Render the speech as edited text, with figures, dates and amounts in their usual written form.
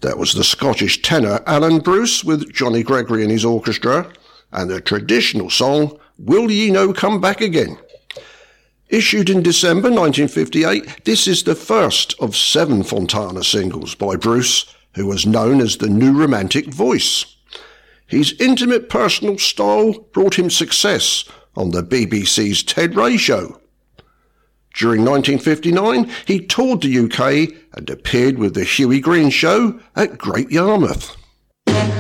That was the Scottish tenor Alan Bruce with Johnny Gregory and his orchestra, and the traditional song, Will Ye No Come Back Again? Issued in December 1958, this is the first of 7 Fontana singles by Bruce, who was known as the New Romantic Voice. His intimate personal style brought him success on the BBC's Ted Ray Show. During 1959, he toured the UK and appeared with the Hughie Green Show at Great Yarmouth.